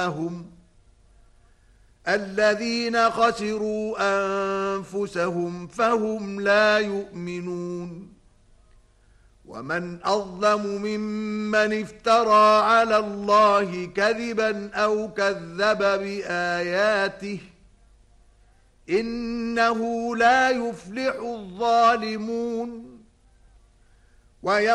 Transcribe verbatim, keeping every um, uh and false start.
هم الذين خسروا أنفسهم فهم لا يؤمنون. ومن أظلم ممن افترى على الله كذبا أو كذب بآياته إنه لا يفلح الظالمون.